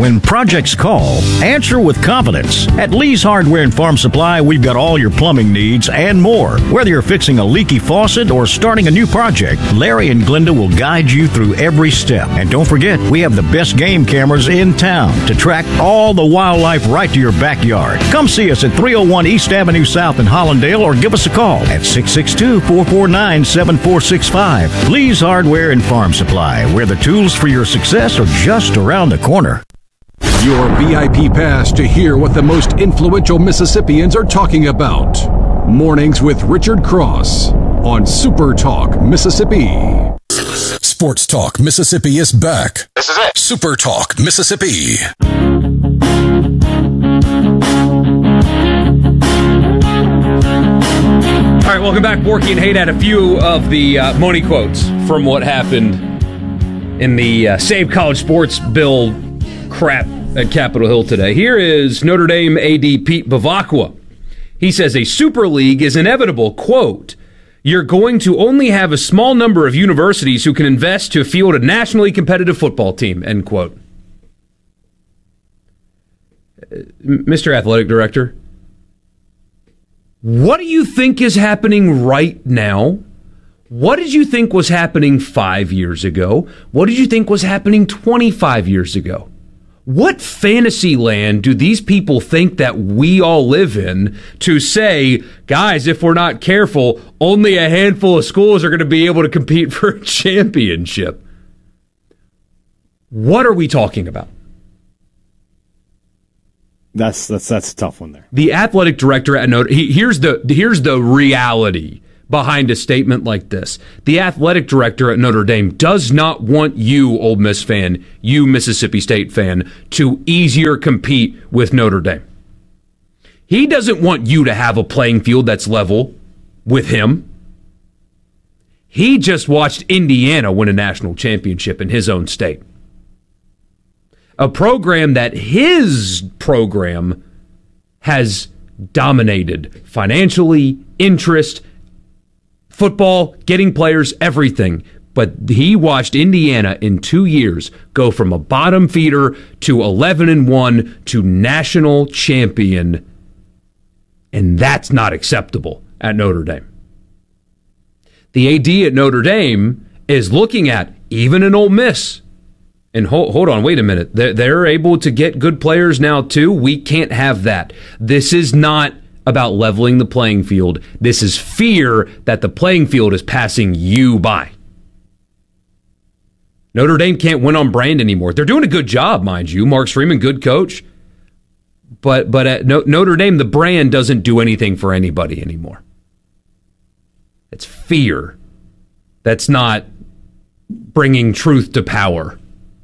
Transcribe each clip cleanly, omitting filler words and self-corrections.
When projects call, answer with confidence. At Lee's Hardware and Farm Supply, we've got all your plumbing needs and more. Whether you're fixing a leaky faucet or starting a new project, Larry and Glenda will guide you through every step. And don't forget, we have the best game cameras in town to track all the wildlife right to your backyard. Come see us at 301 East Avenue South in Hollandale or give us a call at 662-449-7465. Lee's Hardware and Farm Supply, where the tools for your success are just around the corner. Your VIP pass to hear what the most influential Mississippians are talking about. Mornings with Richard Cross on Super Talk Mississippi. Sports Talk Mississippi is back. This is it. Super Talk Mississippi. All right, welcome back. Borky and Haydad, a few of the money quotes from what happened in the Save College Sports Bill crap at Capitol Hill today. Here is Notre Dame AD Pete Bavacqua. He says a super league is inevitable. Quote, you're going to only have a small number of universities who can invest to field a nationally competitive football team, end quote. Mr. Athletic Director, what do you think is happening right now? What did you think was happening 5 years ago? What did you think was happening 25 years ago? What fantasy land do these people think that we all live in to say, guys, if we're not careful, only a handful of schools are going to be able to compete for a championship? What are we talking about? That's a tough one there. The athletic director at Notre Dame, here's the reality behind a statement like this. The athletic director at Notre Dame does not want you, Ole Miss fan, you Mississippi State fan, to easier compete with Notre Dame. He doesn't want you to have a playing field that's level with him. He just watched Indiana win a national championship in his own state. A program that his program has dominated financially, interest, football, getting players, everything. But he watched Indiana in 2 years go from a bottom feeder to 11-1 to national champion. And that's not acceptable at Notre Dame. The AD at Notre Dame is looking at even an Ole Miss. And hold on, wait a minute. They're able to get good players now, too. We can't have that. This is not about leveling the playing field. This is fear that the playing field is passing you by. Notre Dame can't win on brand anymore. They're doing a good job, mind you. Mark Freeman, good coach. But at Notre Dame, the brand doesn't do anything for anybody anymore. It's fear. That's not bringing truth to power.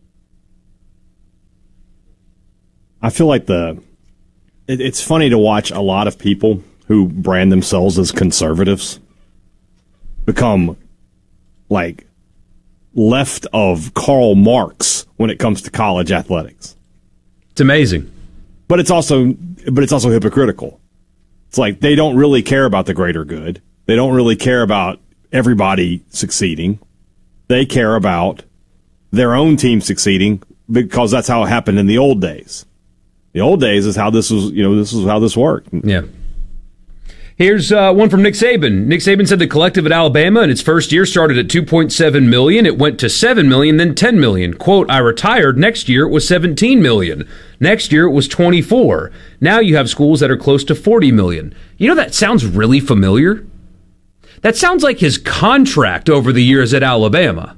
I feel like it's funny to watch a lot of people who brand themselves as conservatives become like left of Karl Marx when it comes to college athletics. It's amazing. But it's also hypocritical. It's like they don't really care about the greater good. They don't really care about everybody succeeding. They care about their own team succeeding because that's how it happened in the old days. The old days is how this was, this is how this worked. Yeah. Here's one from Nick Saban. Nick Saban said the collective at Alabama in its first year started at $2.7 million. It went to $7 million, then $10 million. Quote, I retired. Next year it was $17 million. Next year it was $24. Now you have schools that are close to $40 million. You know, that sounds really familiar. That sounds like his contract over the years at Alabama.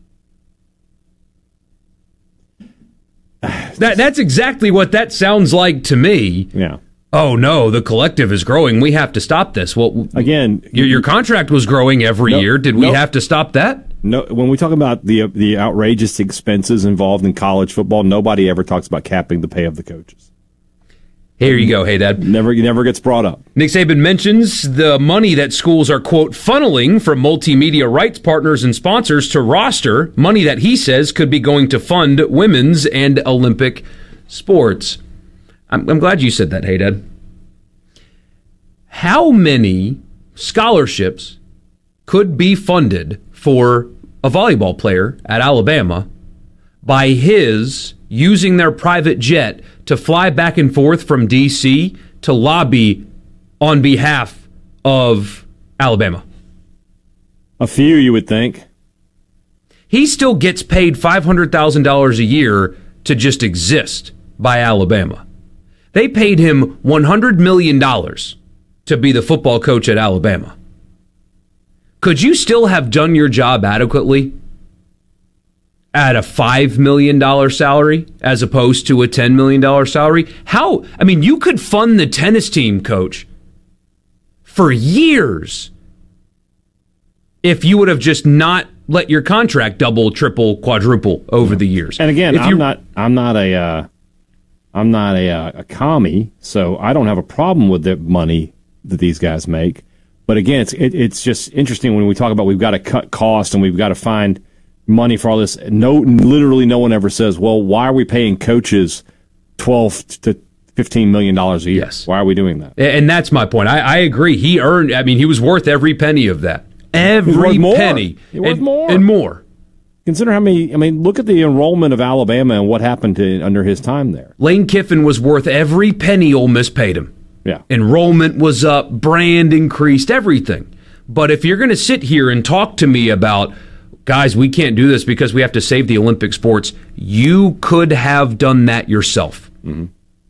That's exactly what that sounds like to me. Yeah. Oh, no, the collective is growing. We have to stop this. Well, again, your contract was growing every year. Did we have to stop that? No. When we talk about the outrageous expenses involved in college football, nobody ever talks about capping the pay of the coaches. Here you go, hey, Dad. Never gets brought up. Nick Saban mentions the money that schools are, quote, funneling from multimedia rights partners and sponsors to roster, money that he says could be going to fund women's and Olympic sports. I'm glad you said that, hey, Dad. How many scholarships could be funded for a volleyball player at Alabama by his using their private jet to fly back and forth from D.C. to lobby on behalf of Alabama? A few, you would think. He still gets paid $500,000 a year to just exist by Alabama. They paid him $100 million to be the football coach at Alabama. Could you still have done your job adequately at a $5 million salary as opposed to a $10 million salary? How? I mean, you could fund the tennis team, coach, for years if you would have just not let your contract double, triple, quadruple over the years. And again, I'm not a commie, so I don't have a problem with the money that these guys make. But again, it's just interesting when we talk about we've got to cut costs and we've got to find money for all this. Literally no one ever says, well, why are we paying coaches $12 to $15 million a year? Yes. Why are we doing that? And that's my point. I agree. He was worth every penny of that. Every penny. He was more. And more. Consider how many, look at the enrollment of Alabama and what happened under his time there. Lane Kiffin was worth every penny Ole Miss paid him. Yeah. Enrollment was up, brand increased, everything. But if you're going to sit here and talk to me about, guys, we can't do this because we have to save the Olympic sports, you could have done that yourself. Mm-hmm.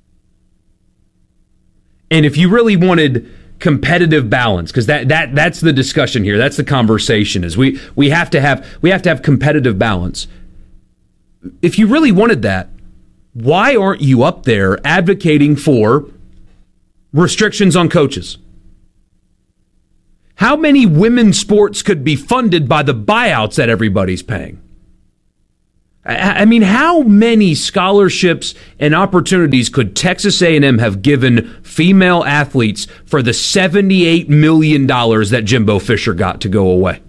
And if you really wanted competitive balance, because that's the discussion here, that's the conversation, is we have to have competitive balance. If you really wanted that, why aren't you up there advocating for restrictions on coaches? How many women's sports could be funded by the buyouts that everybody's paying? I mean, how many scholarships and opportunities could Texas A&M have given female athletes for the $78 million that Jimbo Fisher got to go away?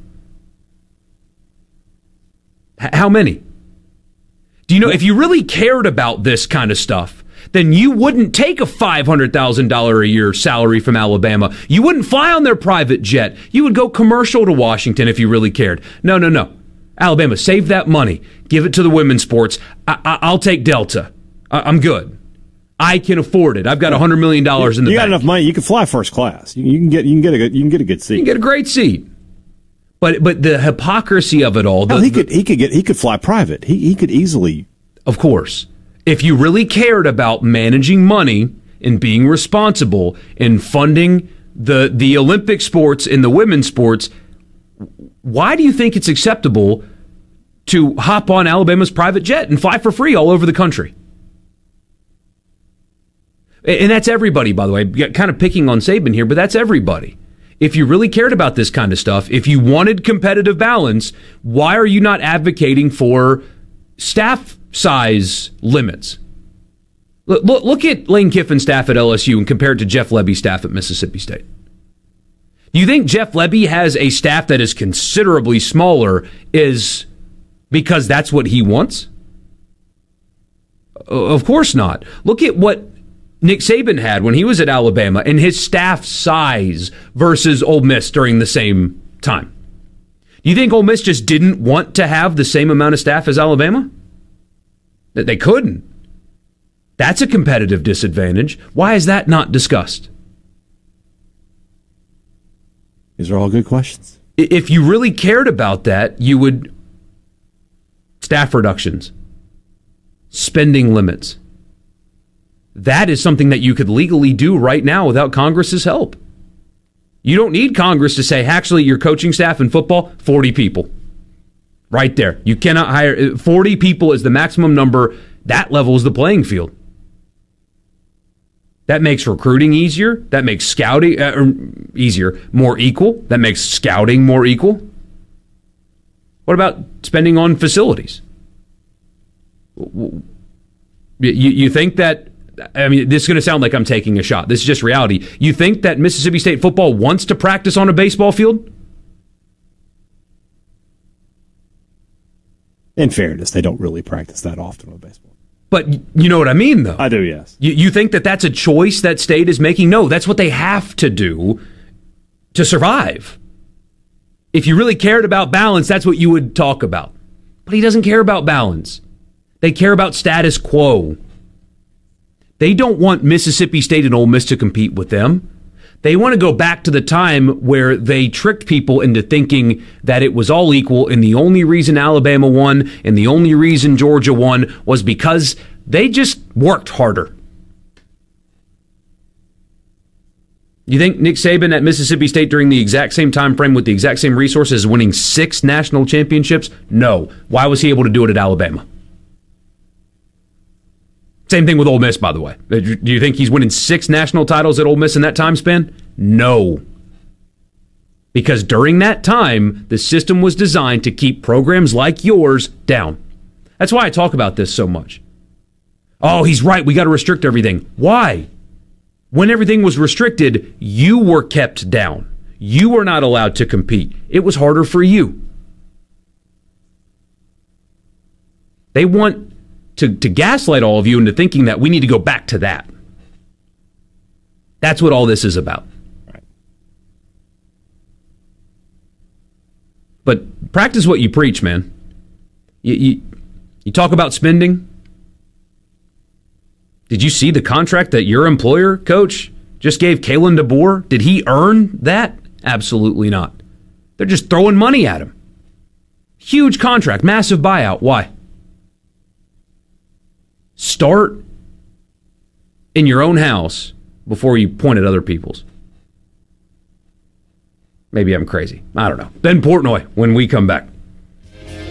How many? Do you know, if you really cared about this kind of stuff, then you wouldn't take a $500,000 a year salary from Alabama. You wouldn't fly on their private jet. You would go commercial to Washington if you really cared. No. Alabama, save that money. Give it to the women's sports. I'll take Delta. I'm good. I can afford it. I've got $100 million in the bank. You got enough money. You can fly first class. You can get a good seat. You can get a great seat. But the hypocrisy of it all. He could fly private. He could easily. Of course. If you really cared about managing money and being responsible in funding the Olympic sports and the women's sports, why do you think it's acceptable to hop on Alabama's private jet and fly for free all over the country? And that's everybody, by the way. Kind of picking on Saban here, but that's everybody. If you really cared about this kind of stuff, if you wanted competitive balance, why are you not advocating for staff size limits? Look at Lane Kiffin's staff at LSU and compare it to Jeff Lebby's staff at Mississippi State. Do you think Jeff Lebby has a staff that is considerably smaller is because that's what he wants? Of course not. Look at what Nick Saban had when he was at Alabama and his staff size versus Ole Miss during the same time. Do you think Ole Miss just didn't want to have the same amount of staff as Alabama? That they couldn't. That's a competitive disadvantage. Why is that not discussed? These are all good questions. If you really cared about that, you would staff reductions, spending limits. That is something that you could legally do right now without Congress's help. You don't need Congress to say, actually, your coaching staff in football, 40 people. Right there. You cannot hire 40 people is the maximum number. That levels the playing field. That makes recruiting easier. That makes scouting easier, more equal. That makes scouting more equal. What about spending on facilities? You think that, this is going to sound like I'm taking a shot. This is just reality. You think that Mississippi State football wants to practice on a baseball field? In fairness, they don't really practice that often with baseball. But you know what I mean, though. I do, yes. You think that that's a choice that state is making? No, that's what they have to do to survive. If you really cared about balance, that's what you would talk about. But he doesn't care about balance. They care about status quo. They don't want Mississippi State and Ole Miss to compete with them. They want to go back to the time where they tricked people into thinking that it was all equal, and the only reason Alabama won and the only reason Georgia won was because they just worked harder. You think Nick Saban at Mississippi State during the exact same time frame with the exact same resources is winning 6 national championships? No. Why was he able to do it at Alabama? Same thing with Ole Miss, by the way. Do you think he's winning 6 national titles at Ole Miss in that time span? No. Because during that time, the system was designed to keep programs like yours down. That's why I talk about this so much. Oh, he's right. We got to restrict everything. Why? When everything was restricted, you were kept down. You were not allowed to compete. It was harder for you. They want to gaslight all of you into thinking that we need to go back to that. That's what all this is about. Right. But practice what you preach, man. You talk about spending. Did you see the contract that your employer, coach, just gave Kalen DeBoer? Did he earn that? Absolutely not. They're just throwing money at him. Huge contract, massive buyout. Why? Start in your own house before you point at other people's. Maybe I'm crazy. I don't know. Ben Portnoy when we come back.